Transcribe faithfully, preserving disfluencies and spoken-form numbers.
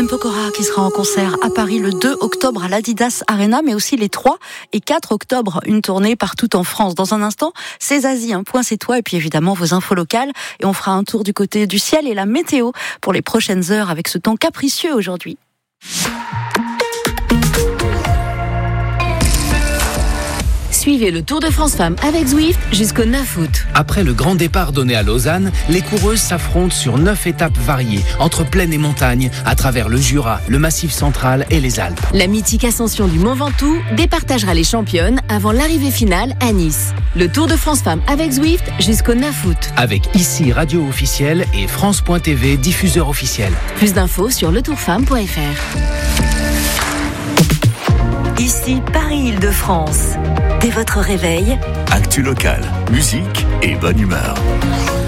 Ozlem Pokora qui sera en concert à Paris le deux octobre à l'Adidas Arena, mais aussi les trois et quatre octobre, une tournée partout en France. Dans un instant, c'est Zazie, hein, point c'est toi, et puis évidemment vos infos locales. Et on fera un tour du côté du ciel et la météo pour les prochaines heures avec ce temps capricieux aujourd'hui. Suivez le Tour de France Femmes avec Zwift jusqu'au neuf août. Après le grand départ donné à Lausanne, les coureuses s'affrontent sur neuf étapes variées, entre plaine et montagne, à travers le Jura, le Massif central et les Alpes. La mythique ascension du Mont Ventoux départagera les championnes avant l'arrivée finale à Nice. Le Tour de France Femmes avec Zwift jusqu'au neuf août. Avec ici Radio officielle et France point T V diffuseur officiel. Plus d'infos sur le tour femme point f r. Ici Paris-Île-de-France. Dès votre réveil, actu local, musique et bonne humeur.